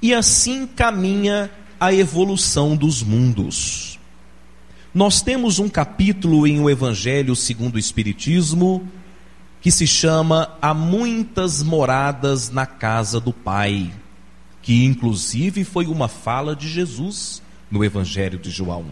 E assim caminha a evolução dos mundos. Nós temos um capítulo em O Evangelho segundo o Espiritismo que se chama Há Muitas Moradas na Casa do Pai, que inclusive foi uma fala de Jesus no Evangelho de João.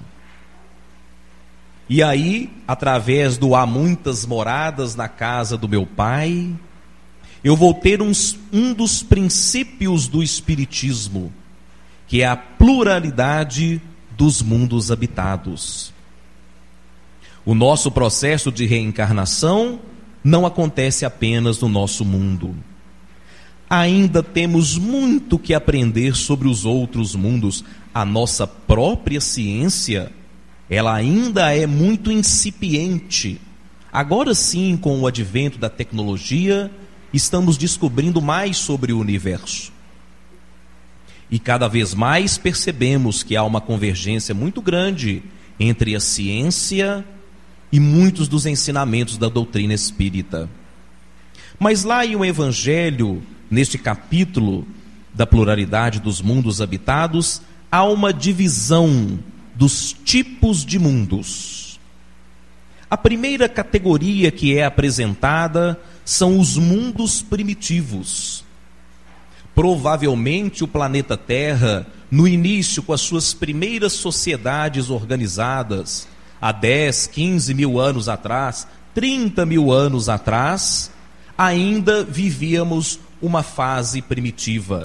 E aí, através do Há Muitas Moradas na Casa do Meu Pai, eu vou ter um dos princípios do Espiritismo, que é a pluralidade dos mundos habitados. O nosso processo de reencarnação não acontece apenas no nosso mundo. Ainda temos muito que aprender sobre os outros mundos. A nossa própria ciência, ela ainda é muito incipiente. Agora sim, com o advento da tecnologia, estamos descobrindo mais sobre o universo. E cada vez mais percebemos que há uma convergência muito grande entre a ciência e muitos dos ensinamentos da doutrina espírita. Mas lá em O Evangelho, neste capítulo da pluralidade dos mundos habitados, há uma divisão dos tipos de mundos. A primeira categoria que é apresentada são os mundos primitivos. Provavelmente o planeta Terra, no início, com as suas primeiras sociedades organizadas, há 10, 15 mil anos atrás, 30 mil anos atrás, ainda vivíamos uma fase primitiva.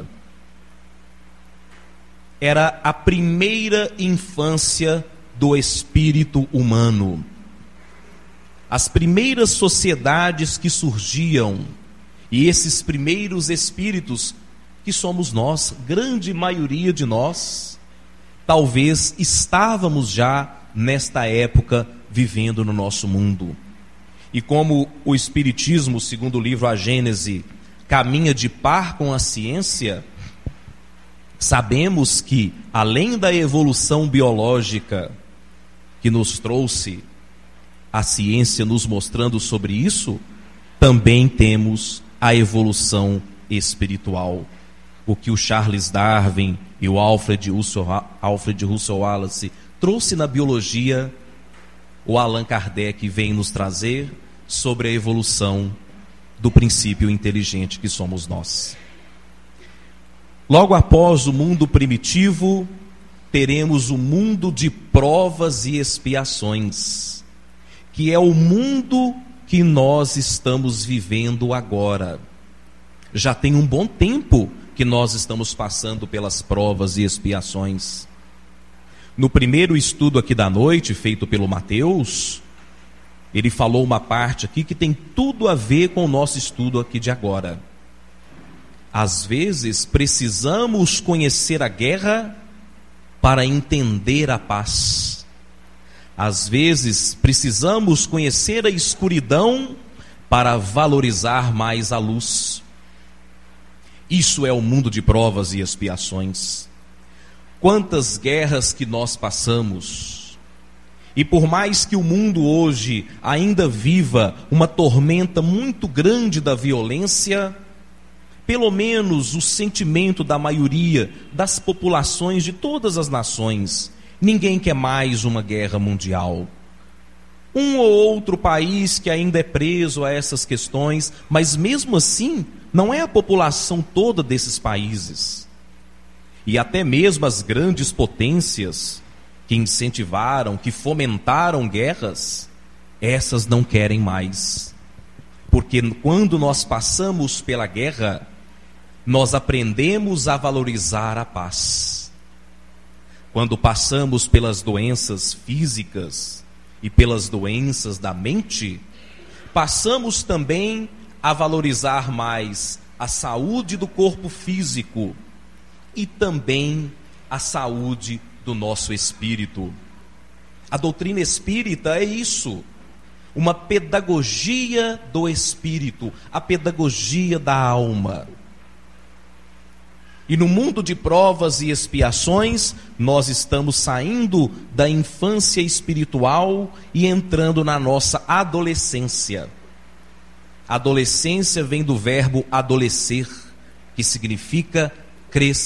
Era a primeira infância do espírito humano. As primeiras sociedades que surgiam, e esses primeiros espíritos, que somos nós, grande maioria de nós, talvez estávamos já nesta época vivendo no nosso mundo. E como o Espiritismo, segundo o livro A Gênese, caminha de par com a ciência, sabemos que, além da evolução biológica que nos trouxe a ciência nos mostrando sobre isso, também temos a evolução espiritual. O que o Charles Darwin e o Alfred Russel Wallace trouxe na biologia, o Allan Kardec vem nos trazer sobre a evolução do princípio inteligente que somos nós. Logo após o mundo primitivo, teremos o mundo de provas e expiações, que é o mundo que nós estamos vivendo agora. Já tem um bom tempo que nós estamos passando pelas provas e expiações. No primeiro estudo aqui da noite, feito pelo Mateus, ele falou uma parte aqui que tem tudo a ver com o nosso estudo aqui de agora. Às vezes, precisamos conhecer a guerra para entender a paz. Às vezes, precisamos conhecer a escuridão para valorizar mais a luz. Isso é o mundo de provas e expiações. Quantas guerras que nós passamos, e por mais que o mundo hoje ainda viva uma tormenta muito grande da violência, pelo menos o sentimento da maioria das populações de todas as nações, ninguém quer mais uma guerra mundial. Um ou outro país que ainda é preso a essas questões, mas mesmo assim, não é a população toda desses países. E até mesmo as grandes potências que incentivaram, que fomentaram guerras, essas não querem mais. Porque quando nós passamos pela guerra, nós aprendemos a valorizar a paz. Quando passamos pelas doenças físicas e pelas doenças da mente, passamos também a valorizar mais a saúde do corpo físico e também a saúde do nosso espírito. A doutrina espírita é isso, uma pedagogia do espírito, a pedagogia da alma. E no mundo de provas e expiações, nós estamos saindo da infância espiritual e entrando na nossa adolescência. Adolescência vem do verbo adolescer, que significa crescer.